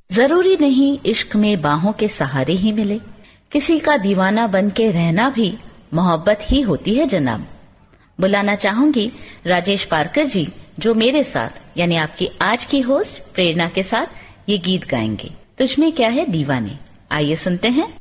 जरूरी नहीं इश्क में बाहों के सहारे ही मिले, किसी का दीवाना बन के रहना भी मोहब्बत ही होती है जनाब। बुलाना चाहूंगी राजेश पारकर जी, जो मेरे साथ यानी आपकी आज की होस्ट प्रेरणा के साथ ये गीत गाएंगे। तुझमें क्या है दीवाने। आइए सुनते हैं।